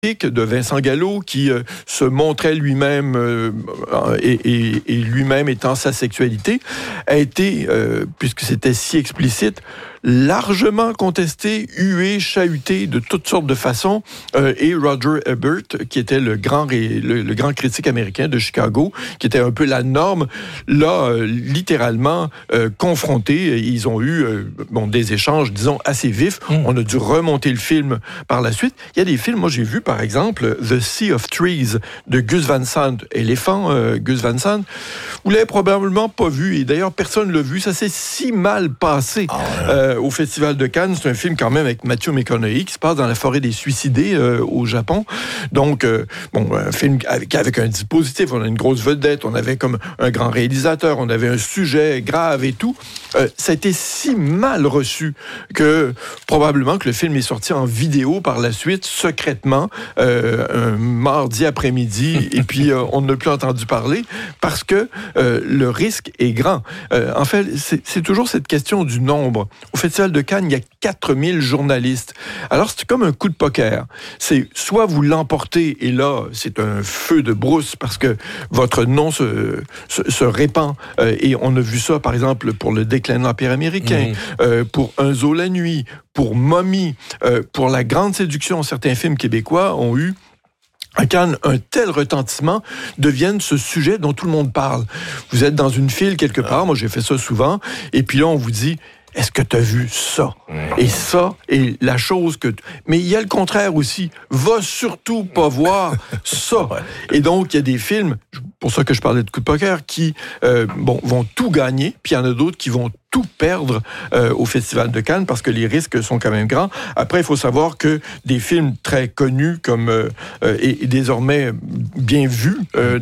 de Vincent Gallo qui se montrait lui-même et lui-même étant sa sexualité a été, puisque c'était si explicite, largement contesté, hué, chahuté de toutes sortes de façons. Et Roger Ebert, qui était le grand critique américain de Chicago, qui était un peu la norme, l'a littéralement confronté. Ils ont eu des échanges, disons, assez vifs. On a dû remonter le film par la suite. Il y a des films, moi j'ai vu par exemple The Sea of Trees de Gus Van Sant, éléphant, Gus Van Sant. Vous l'avez probablement pas vu, et d'ailleurs personne l'a vu. Ça s'est si mal passé au Festival de Cannes. C'est un film quand même avec Matthew McConaughey qui se passe dans la forêt des suicidés au Japon. Donc, un film avec un dispositif. On a une grosse vedette, on avait comme un grand réalisateur, on avait un sujet grave et tout. Ça a été si mal reçu que probablement que le film est sorti en vidéo par la suite, secrètement, un mardi après-midi, et puis on n'a plus entendu parler parce que le risque est grand. En fait, c'est toujours cette question du nombre. Au Festival de Cannes, il y a 4000 journalistes. Alors, c'est comme un coup de poker. C'est soit vous l'emportez, et là, c'est un feu de brousse parce que votre nom se répand. Et on a vu ça, par exemple, pour le déclin de l'Empire américain, pour Un zoo la nuit, pour Mommy, pour La Grande Séduction. Certains films québécois ont eu à Cannes, un tel retentissement devienne ce sujet dont tout le monde parle. Vous êtes dans une file quelque part, moi j'ai fait ça souvent, et puis là on vous dit, est-ce que tu as vu ça? Et ça est la chose que... Mais il y a le contraire aussi. Va surtout pas voir ça. Et donc, il y a des films, pour ça que je parlais de coup de poker, qui vont tout gagner, puis il y en a d'autres qui vont tout perdre au Festival de Cannes parce que les risques sont quand même grands. Après, il faut savoir que des films très connus comme et désormais bien vus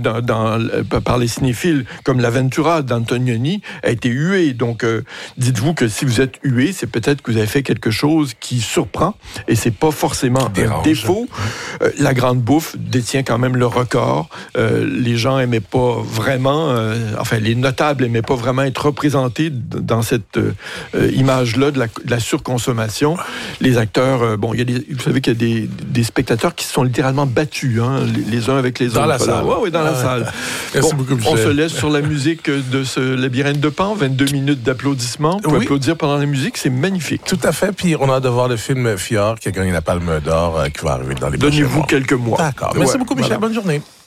par les cinéphiles comme L'Aventura d'Antonioni a été hué. Donc, dites-vous que si vous êtes hué, c'est peut-être que vous avez fait quelque chose qui surprend et c'est pas forcément un défaut. La Grande Bouffe détient quand même le record. Les gens aimaient pas vraiment, les notables aimaient pas vraiment être représentés dans cette image-là de la surconsommation. Les acteurs, vous savez qu'il y a des spectateurs qui se sont littéralement battus, les uns avec les autres. Dans la salle. Oui, dans la salle. Merci beaucoup, Michel. On se laisse sur la musique de ce labyrinthe de Pan, 22 minutes d'applaudissements. Vous pouvez applaudir pendant la musique, c'est magnifique. Tout à fait, puis on a hâte de voir le film Fjord qui a gagné la Palme d'Or qui va arriver dans les prochains mois. Donnez-vous quelques mois. D'accord. Merci beaucoup, Michel. Bonne journée.